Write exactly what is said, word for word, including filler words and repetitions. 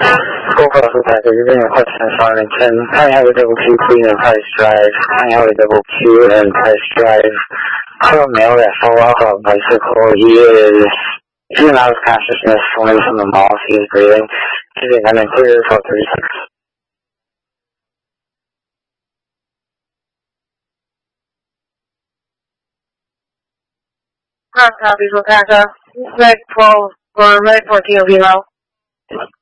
Go for the fact that you're getting a question on and ten. Kind of have a double Q clean and price drive. Kind of have a double Q and price drive. Clear male that fell off a bicycle. He is in and out of consciousness, swimming from the mouth. He is breathing. He's going to clear for thirty-six. Cross copies, Wakaka. Reg twelve, or Reg fourteen will be low.